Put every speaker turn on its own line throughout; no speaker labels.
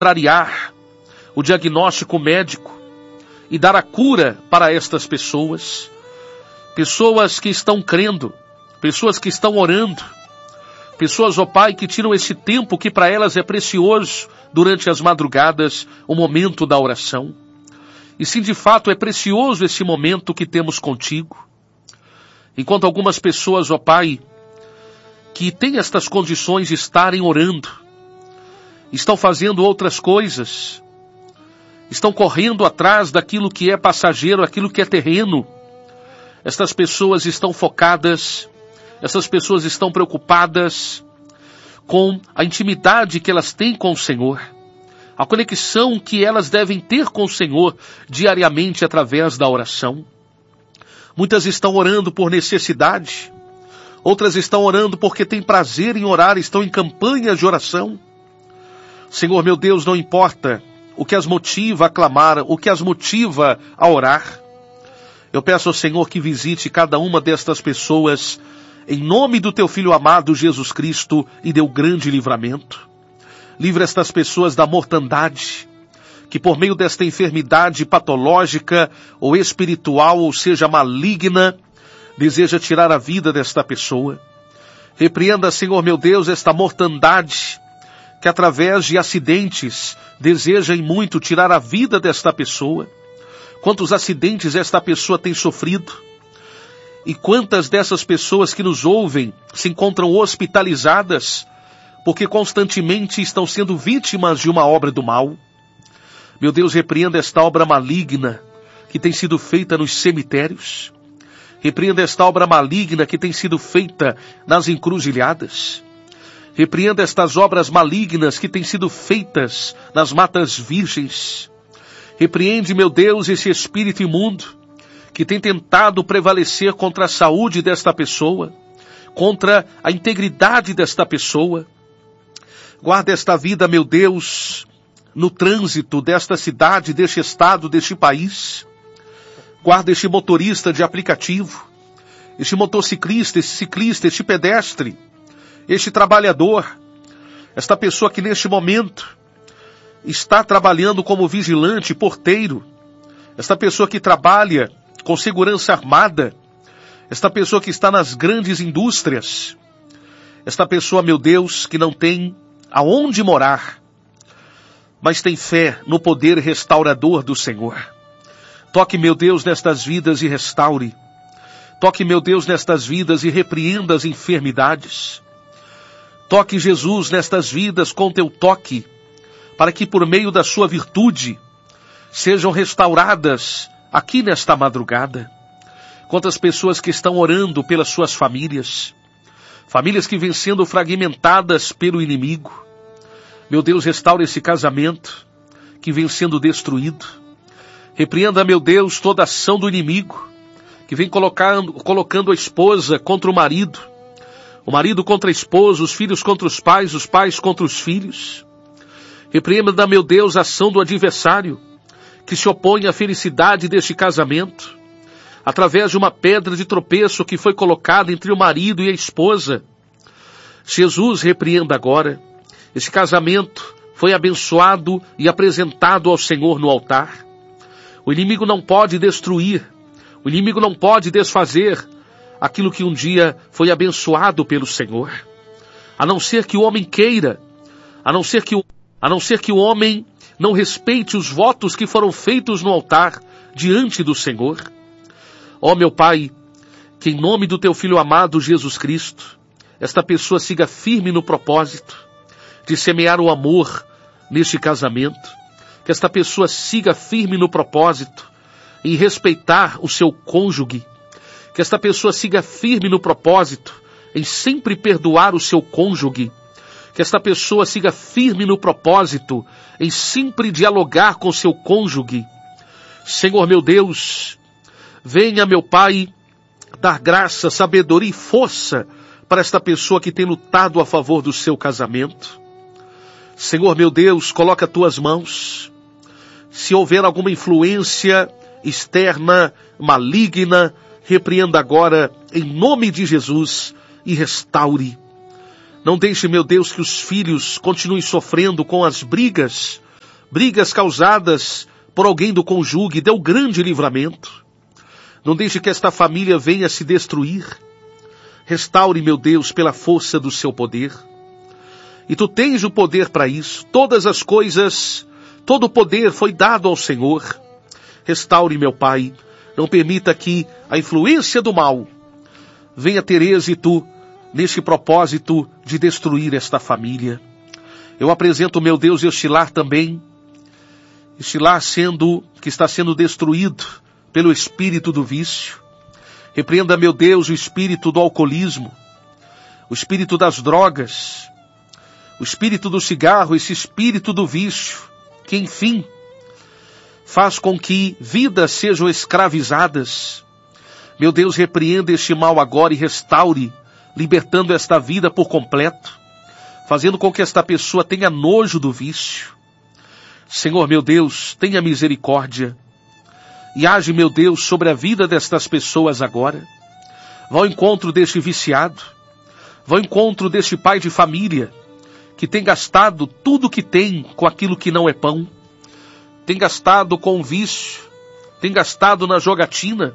contrariar o diagnóstico médico e dar a cura para estas pessoas. Pessoas que estão crendo, pessoas que estão orando, pessoas, ó Pai, que tiram esse tempo que para elas é precioso durante as madrugadas, o momento da oração. E sim, de fato, é precioso esse momento que temos contigo. Enquanto algumas pessoas, ó Pai, que têm estas condições de estarem orando, estão fazendo outras coisas, estão correndo atrás daquilo que é passageiro, aquilo que é terreno. Estas pessoas estão focadas, essas pessoas estão preocupadas com a intimidade que elas têm com o Senhor, a conexão que elas devem ter com o Senhor diariamente através da oração. Muitas estão orando por necessidade, outras estão orando porque têm prazer em orar, estão em campanhas de oração. Senhor meu Deus, não importa o que as motiva a clamar, o que as motiva a orar. Eu peço ao Senhor que visite cada uma destas pessoas em nome do teu Filho amado Jesus Cristo e dê o grande livramento. Livra estas pessoas da mortandade, que por meio desta enfermidade patológica ou espiritual, ou seja, maligna, deseja tirar a vida desta pessoa. Repreenda, Senhor meu Deus, esta mortandade que através de acidentes deseja em muito tirar a vida desta pessoa. Quantos acidentes esta pessoa tem sofrido? E quantas dessas pessoas que nos ouvem se encontram hospitalizadas porque constantemente estão sendo vítimas de uma obra do mal? Meu Deus, repreenda esta obra maligna que tem sido feita nos cemitérios. Repreenda esta obra maligna que tem sido feita nas encruzilhadas. Repreenda estas obras malignas que têm sido feitas nas matas virgens. Repreende, meu Deus, esse espírito imundo que tem tentado prevalecer contra a saúde desta pessoa, contra a integridade desta pessoa. Guarda esta vida, meu Deus, no trânsito desta cidade, deste estado, deste país. Guarda este motorista de aplicativo, este motociclista, este ciclista, este pedestre, este trabalhador, esta pessoa que neste momento está trabalhando como vigilante, porteiro, esta pessoa que trabalha com segurança armada, esta pessoa que está nas grandes indústrias, esta pessoa, meu Deus, que não tem aonde morar, mas tem fé no poder restaurador do Senhor. Toque, meu Deus, nestas vidas e restaure. Toque, meu Deus, nestas vidas e repreenda as enfermidades. Toque, Jesus, nestas vidas com teu toque, para que por meio da sua virtude sejam restauradas aqui nesta madrugada. Quantas pessoas que estão orando pelas suas famílias, famílias que vêm sendo fragmentadas pelo inimigo. Meu Deus, restaure esse casamento que vem sendo destruído. Repreenda, meu Deus, toda ação do inimigo que vem colocando a esposa contra o marido contra a esposa, os filhos contra os pais contra os filhos. Repreenda, meu Deus, a ação do adversário que se opõe à felicidade deste casamento, através de uma pedra de tropeço que foi colocada entre o marido e a esposa. Jesus, repreenda agora. Esse casamento foi abençoado e apresentado ao Senhor no altar. O inimigo não pode destruir, o inimigo não pode desfazer aquilo que um dia foi abençoado pelo Senhor. A não ser que o homem queira, a não ser que o homem não respeite os votos que foram feitos no altar diante do Senhor. Ó meu Pai, que em nome do teu Filho amado Jesus Cristo, esta pessoa siga firme no propósito de semear o amor neste casamento, que esta pessoa siga firme no propósito em respeitar o seu cônjuge, que esta pessoa siga firme no propósito em sempre perdoar o seu cônjuge, que esta pessoa siga firme no propósito em sempre dialogar com seu cônjuge. Senhor meu Deus, venha, meu Pai, dar graça, sabedoria e força para esta pessoa que tem lutado a favor do seu casamento. Senhor meu Deus, coloca as tuas mãos. Se houver alguma influência externa, maligna, repreenda agora em nome de Jesus e restaure. Não deixe, meu Deus, que os filhos continuem sofrendo com as brigas brigas causadas por alguém do cônjuge, dê o grande livramento. Não deixe que esta família venha se destruir. Restaure, meu Deus, pela força do seu poder. E tu tens o poder para isso. Todas as coisas, todo o poder foi dado ao Senhor. Restaure, meu Pai. Não permita que a influência do mal venha ter êxito neste propósito de destruir esta família. Eu apresento, meu Deus, este lar também. Este lar que está sendo destruído pelo espírito do vício. Repreenda, meu Deus, o espírito do alcoolismo, o espírito das drogas, o espírito do cigarro, esse espírito do vício, que enfim faz com que vidas sejam escravizadas. Meu Deus, repreenda este mal agora e restaure, libertando esta vida por completo, fazendo com que esta pessoa tenha nojo do vício. Senhor, meu Deus, tenha misericórdia e age, meu Deus, sobre a vida destas pessoas agora. Vá ao encontro deste viciado, vá ao encontro deste pai de família que tem gastado tudo o que tem com aquilo que não é pão, tem gastado com o vício, tem gastado na jogatina,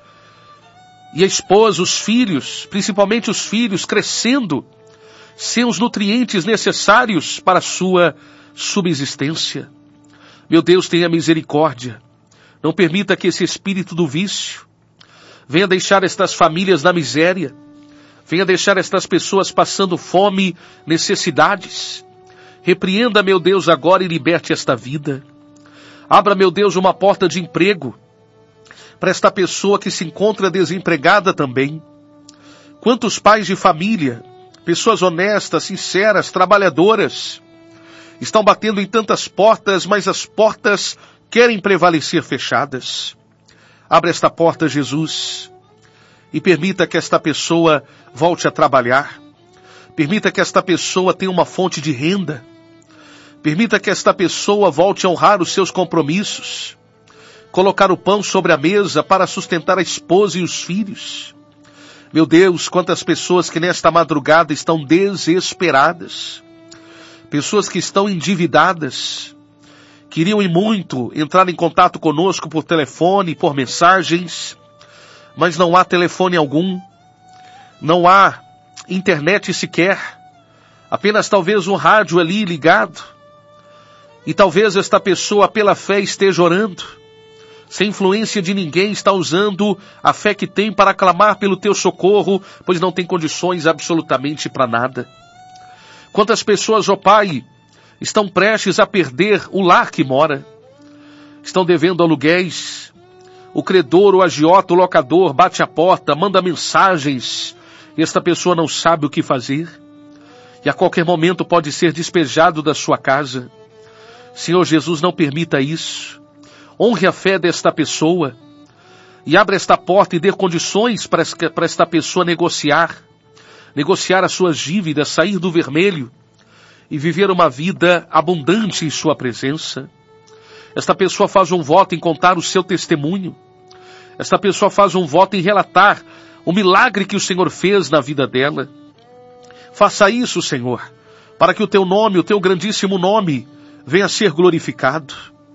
e a esposa, os filhos, principalmente os filhos, crescendo sem os nutrientes necessários para a sua subsistência. Meu Deus, tenha misericórdia. Não permita que esse espírito do vício venha deixar estas famílias na miséria, venha deixar estas pessoas passando fome, necessidades. Repreenda, meu Deus, agora e liberte esta vida. Abra, meu Deus, uma porta de emprego para esta pessoa que se encontra desempregada também. Quantos pais de família, pessoas honestas, sinceras, trabalhadoras, estão batendo em tantas portas, mas as portas querem prevalecer fechadas. Abra esta porta, Jesus, e permita que esta pessoa volte a trabalhar. Permita que esta pessoa tenha uma fonte de renda. Permita que esta pessoa volte a honrar os seus compromissos. Colocar o pão sobre a mesa para sustentar a esposa e os filhos. Meu Deus, quantas pessoas que nesta madrugada estão desesperadas. Pessoas que estão endividadas. Queriam e muito entrar em contato conosco por telefone, por mensagens, mas não há telefone algum, não há internet sequer, apenas talvez um rádio ali ligado, e talvez esta pessoa pela fé esteja orando, sem influência de ninguém, está usando a fé que tem para clamar pelo teu socorro, pois não tem condições absolutamente para nada. Quantas pessoas, ó Pai, estão prestes a perder o lar que mora, estão devendo aluguéis, o credor, o agiota, o locador bate a porta, manda mensagens, e esta pessoa não sabe o que fazer, e a qualquer momento pode ser despejado da sua casa. Senhor Jesus, não permita isso. Honre a fé desta pessoa, e abra esta porta e dê condições para esta pessoa negociar as suas dívidas, sair do vermelho, e viver uma vida abundante em sua presença. Esta pessoa faz um voto em contar o seu testemunho. Esta pessoa faz um voto em relatar o milagre que o Senhor fez na vida dela. Faça isso, Senhor, para que o teu nome, o teu grandíssimo nome, venha a ser glorificado.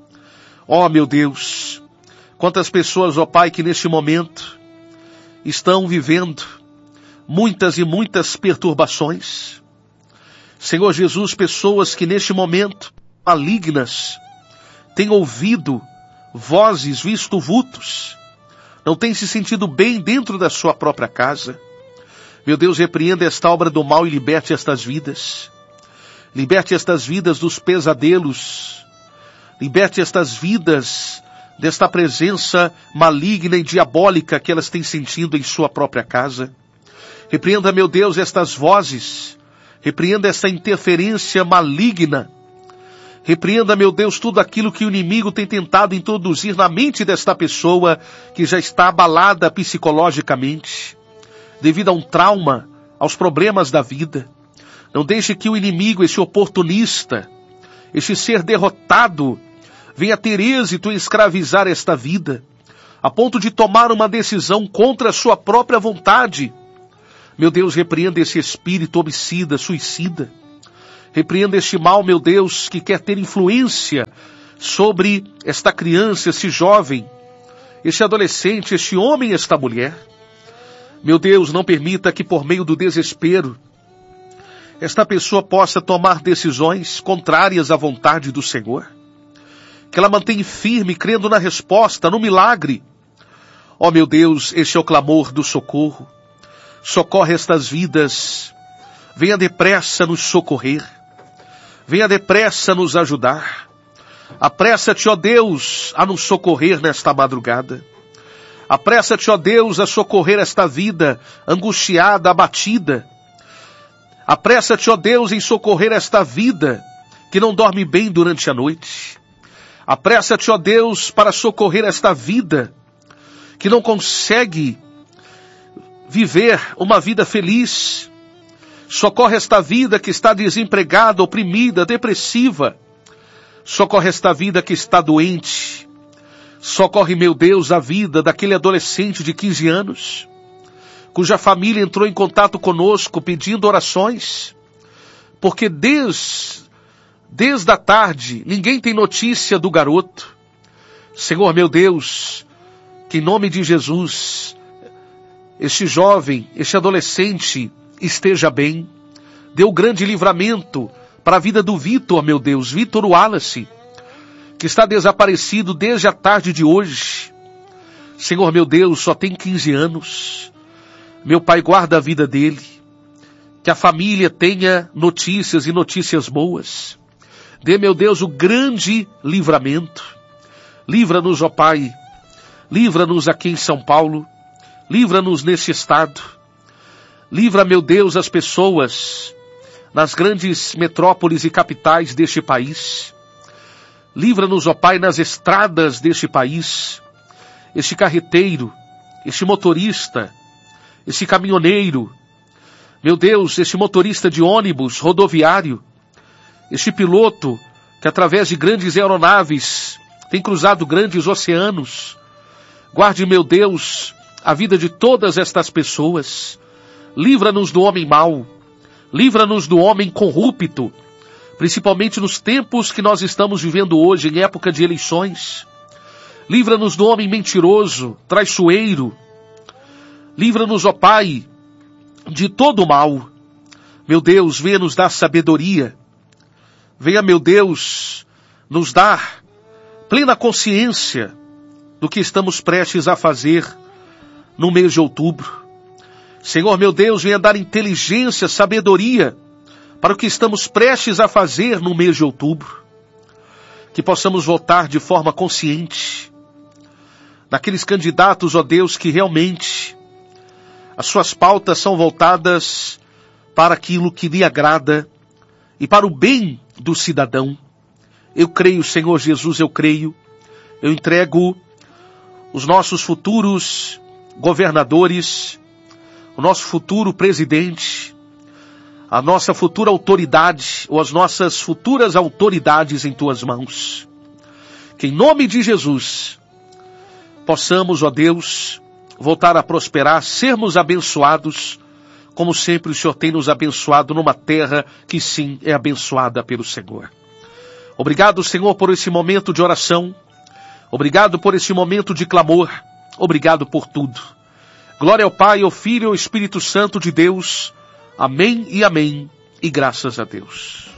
Ó, meu Deus, quantas pessoas, ó Pai, que neste momento estão vivendo muitas e muitas perturbações. Senhor Jesus, pessoas que neste momento, malignas, têm ouvido vozes, visto vultos, não têm se sentido bem dentro da sua própria casa. Meu Deus, repreenda esta obra do mal e liberte estas vidas. Liberte estas vidas dos pesadelos. Liberte estas vidas desta presença maligna e diabólica que elas têm sentido em sua própria casa. Repreenda, meu Deus, estas vozes. Repreenda esta interferência maligna. Repreenda, meu Deus, tudo aquilo que o inimigo tem tentado introduzir na mente desta pessoa que já está abalada psicologicamente, devido a um trauma, aos problemas da vida. Não deixe que o inimigo, esse oportunista, este ser derrotado, venha ter êxito em escravizar esta vida, a ponto de tomar uma decisão contra a sua própria vontade. Meu Deus, repreenda esse espírito homicida, suicida. Repreenda este mal, meu Deus, que quer ter influência sobre esta criança, esse jovem, este adolescente, este homem, esta mulher. Meu Deus, não permita que por meio do desespero, esta pessoa possa tomar decisões contrárias à vontade do Senhor. Que ela mantenha firme, crendo na resposta, no milagre. Ó meu Deus, este é o clamor do socorro. Socorre estas vidas. Venha depressa nos socorrer. Venha depressa nos ajudar. Apressa-te, ó Deus, a nos socorrer nesta madrugada. Apressa-te, ó Deus, a socorrer esta vida angustiada, abatida. Apressa-te, ó Deus, em socorrer esta vida que não dorme bem durante a noite. Apressa-te, ó Deus, para socorrer esta vida que não consegue viver uma vida feliz. Socorre esta vida que está desempregada, oprimida, depressiva. Socorre esta vida que está doente. Socorre, meu Deus, a vida daquele adolescente de 15 anos, cuja família entrou em contato conosco pedindo orações, porque desde a tarde ninguém tem notícia do garoto. Senhor, meu Deus, que em nome de Jesus, este jovem, este adolescente esteja bem. Dê o grande livramento para a vida do Vitor, meu Deus, Vitor Wallace, que está desaparecido desde a tarde de hoje. Senhor, meu Deus, só tem 15 anos. Meu Pai, guarda a vida dele. Que a família tenha notícias e notícias boas. Dê, meu Deus, o grande livramento. Livra-nos, ó Pai. Livra-nos aqui em São Paulo. Livra-nos nesse estado. Livra, meu Deus, as pessoas nas grandes metrópoles e capitais deste país. Livra-nos, ó Pai, nas estradas deste país. Este carreteiro, este motorista, este caminhoneiro, meu Deus, este motorista de ônibus rodoviário, este piloto que através de grandes aeronaves tem cruzado grandes oceanos. Guarde, meu Deus, a vida de todas estas pessoas. Livra-nos do homem mau. Livra-nos do homem corrupto, principalmente nos tempos que nós estamos vivendo hoje, em época de eleições. Livra-nos do homem mentiroso, traiçoeiro. Livra-nos, ó Pai, de todo o mal. Meu Deus, venha nos dar sabedoria. Venha, meu Deus, nos dar plena consciência do que estamos prestes a fazer no mês de outubro. Senhor, meu Deus, venha dar inteligência, sabedoria para o que estamos prestes a fazer no mês de outubro. Que possamos votar de forma consciente naqueles candidatos, ó Deus, que realmente as suas pautas são voltadas para aquilo que lhe agrada e para o bem do cidadão. Eu creio, Senhor Jesus, eu creio. Eu entrego os nossos futuros governadores, o nosso futuro presidente, a nossa futura autoridade, ou as nossas futuras autoridades em tuas mãos. Que em nome de Jesus possamos, ó Deus, voltar a prosperar, sermos abençoados, como sempre o Senhor tem nos abençoado numa terra que sim é abençoada pelo Senhor. Obrigado, Senhor, por esse momento de oração. Obrigado por esse momento de clamor. Obrigado por tudo. Glória ao Pai, ao Filho e ao Espírito Santo de Deus. Amém e amém. E graças a Deus.